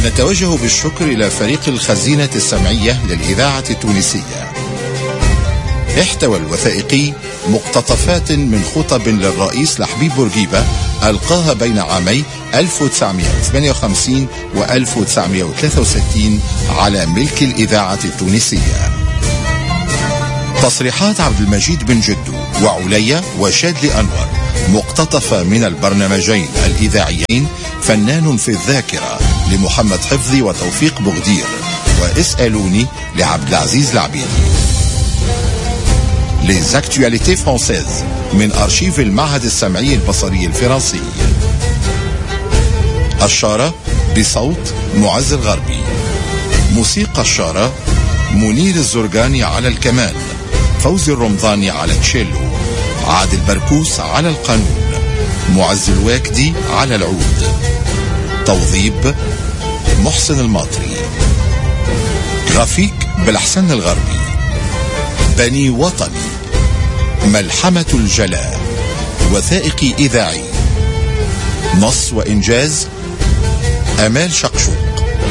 نتوجه بالشكر إلى فريق الخزينة السمعية للإذاعة التونسية. احتوى الوثائقي مقتطفات من خطب للرئيس لحبيب بورقيبة ألقاها بين عامي 1958 و 1963 على ملك الإذاعة التونسية. تصريحات عبد المجيد بن جدو وعليا وشادلي أنور مقتطفة من البرنامجين الإذاعيين فنان في الذاكرة لمحمد حفظي وتوفيق بغدير، واسألوني لعبد العزيز العبيدي. Les actualités françaises من أرشيف المعهد السمعي البصري الفرنسي. الشارة بصوت معز الغربي. موسيقى الشارة منير الزرقاني على الكمان، فوزي الرمضاني على تشيلو، عادل بركوس على القانون، معز الواكدي على العود، توظيب محسن الماطري، غفيك بالحسن الغربي. بني وطني، ملحمة الجلاء، وثائقي إذاعي، نص وإنجاز أمال شقشق.